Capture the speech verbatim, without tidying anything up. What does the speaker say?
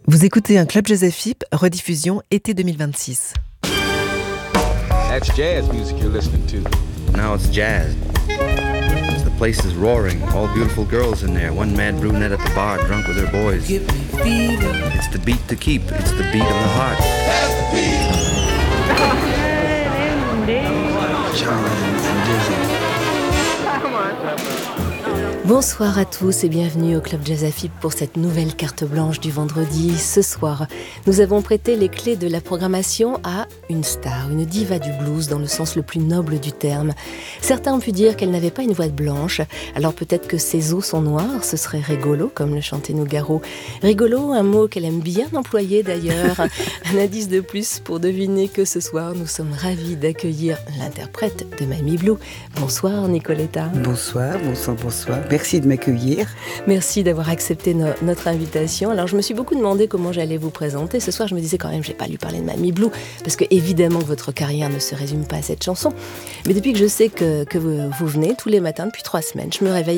Vous écoutez un Club Jazz F I P, rediffusion été deux mille vingt-six. That's jazz music you're listening to. Now it's jazz. The place is roaring, all beautiful girls in there, one mad brunette at the bar, drunk with her boys. Give me fever. It's the beat to keep, it's the beat of the heart. That's the beat. Charlie and Dizzy. Bonsoir à tous et bienvenue au Club Jazz F I P pour cette nouvelle carte blanche du vendredi. Ce soir, nous avons prêté les clés de la programmation à une star, une diva du blues dans le sens le plus noble du terme. Certains ont pu dire qu'elle n'avait pas une voix blanche, alors peut-être que ses os sont noirs, ce serait rigolo, comme le chantait Nougaro. Rigolo, un mot qu'elle aime bien employer d'ailleurs. Un indice de plus pour deviner que ce soir, nous sommes ravis d'accueillir l'interprète de Mamie Blue. Bonsoir Nicoletta. Bonsoir, bonsoir, bonsoir. Merci de m'accueillir. Merci d'avoir accepté no- notre invitation. Alors, je me suis beaucoup demandé comment j'allais vous présenter. Ce soir, je me disais quand même, je n'ai pas lu parler de Mamie Blue, parce que évidemment que votre carrière ne se résume pas à cette chanson. Mais depuis que je sais que, que vous, vous venez tous les matins, depuis trois semaines, je me réveille